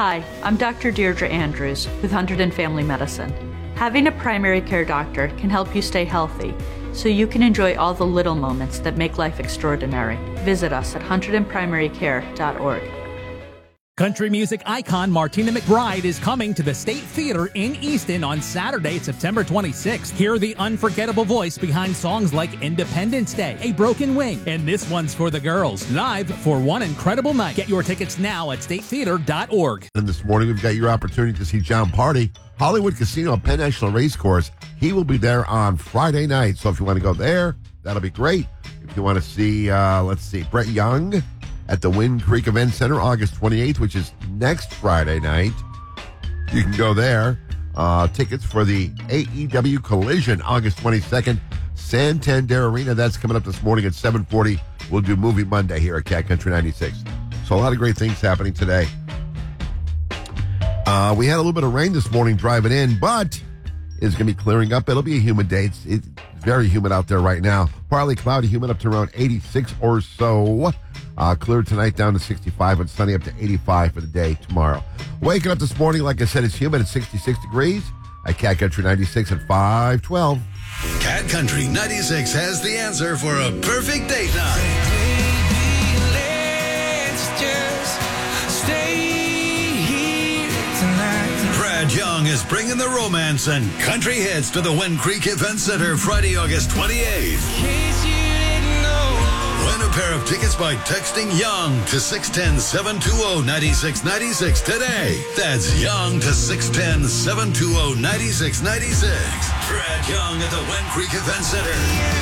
Hi, I'm Dr. Deirdre Andrews with Hunterdon Family Medicine. Having a primary care doctor can help you stay healthy, so you can enjoy all the little moments that make life extraordinary. Visit us at hunterdonprimarycare.org. Country music icon Martina McBride is coming to the State Theater in Easton on Saturday, September 26th. Hear the unforgettable voice behind songs like Independence Day, A Broken Wing, and This One's for the Girls. Live for one incredible night. Get your tickets now at statetheater.org. And this morning, we've got your opportunity to see John Party, Hollywood Casino at Penn National Racecourse. He will be there on Friday night. So if you want to go there, that'll be great. If you want to see, Brett Young at the Wind Creek Event Center, August 28th, which is next Friday night. You can go there. Tickets for the AEW Collision, August 22nd, Santander Arena. That's coming up this morning at 7:40. We'll do Movie Monday here at Cat Country 96. So a lot of great things happening today. We had a little bit of rain this morning driving in, but it's going to be clearing up. It'll be a humid day. It's very humid out there right now. Partly cloudy, humid up to around 86 or so. Clear tonight down to 65 and sunny up to 85 for the day tomorrow. Waking up this morning, like I said, it's humid at 66 degrees. At Cat Country 96 at 512. Cat Country 96 has the answer for a perfect date night. Baby, let's just stay here tonight. Brad Young is bringing the romance and country hits to the Wind Creek Event Center Friday, August 28th. Win a pair of tickets by texting Young to 610-720-9696 today. That's Young to 610-720-9696. Brad Young at the Wind Creek Event Center.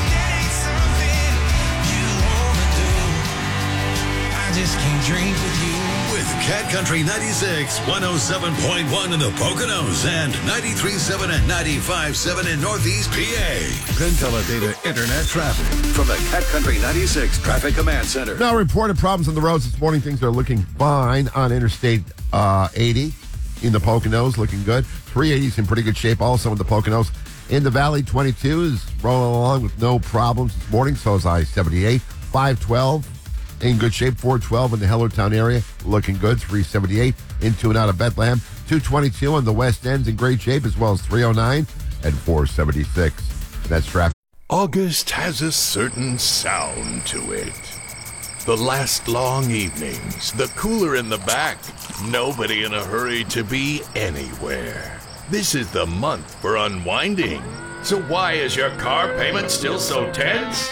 I just can't drink with you. With Cat Country 96, 107.1 in the Poconos, and 93.7 and 95.7 in Northeast PA. Penteledata Internet traffic from the Cat Country 96 Traffic Command Center. Now, reported problems on the roads this morning. Things are looking fine on Interstate 80 in the Poconos, looking good. 380's in pretty good shape also in the Poconos. In the Valley, 22 is rolling along with no problems this morning. So is I-78. 512 in good shape. 412 in the Hellertown area, looking good. 378 into and out of Bethlehem. 222 on the West End's in great shape, as well as 309 and 476. That's traffic. August has a certain sound to it. The last long evenings, the cooler in the back, nobody in a hurry to be anywhere. This is the month for unwinding. So why is your car payment still so tense?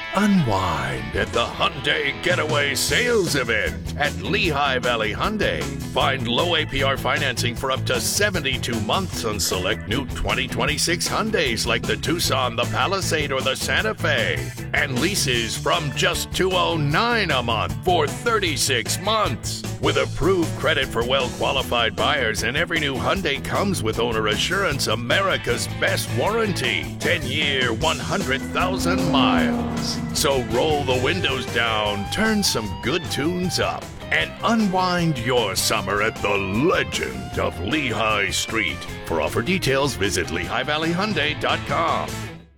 Unwind at the Hyundai Getaway Sales Event at Lehigh Valley Hyundai. Find low APR financing for up to 72 months on select new 2026 Hyundais like the Tucson, the Palisade, or the Santa Fe. And leases from just $209 a month for 36 months. With approved credit for well-qualified buyers, and every new Hyundai comes with owner assurance, America's best warranty. 10-year, 100,000 miles. So roll the windows down, turn some good tunes up, and unwind your summer at the legend of Lehigh Street. For offer details, visit LehighValleyHyundai.com.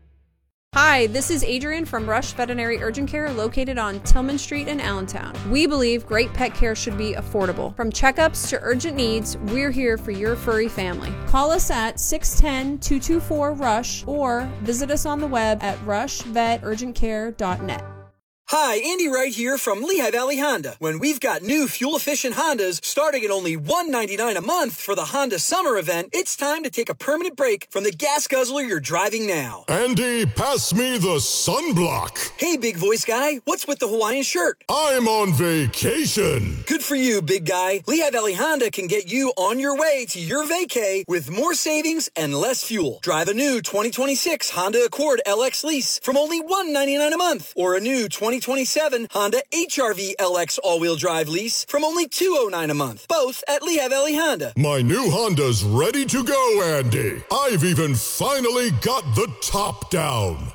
Hi, this is Adrienne from Rush Veterinary Urgent Care located on Tillman Street in Allentown. We believe great pet care should be affordable. From checkups to urgent needs, we're here for your furry family. Call us at 610-224-RUSH or visit us on the web at rushveturgentcare.net. Hi, Andy Wright here from Lehigh Valley Honda. When we've got new fuel-efficient Hondas starting at only $199 a month for the Honda Summer Event, it's time to take a permanent break from the gas guzzler you're driving now. Andy, pass me the sunblock. Hey, big voice guy, what's with the Hawaiian shirt? I'm on vacation. Good for you, big guy. Lehigh Valley Honda can get you on your way to your vacay with more savings and less fuel. Drive a new 2026 Honda Accord LX lease from only $199 a month, or a new 2027 Honda HR-V LX all-wheel drive lease from only $209 a month, both at Lehigh Valley Honda. My new Honda's ready to go, Andy. I've even finally got the top down.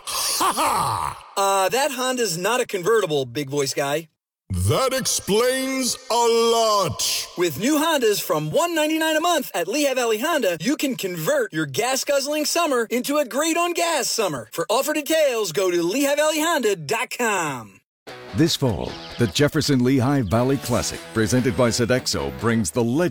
Ha ha! That Honda's not a convertible, big voice guy. That explains a lot. With new Hondas from $199 a month at Lehigh Valley Honda, you can convert your gas-guzzling summer into a great-on-gas summer. For offer details, go to LehighValleyHonda.com. This fall, the Jefferson Lehigh Valley Classic, presented by Sodexo, brings the legend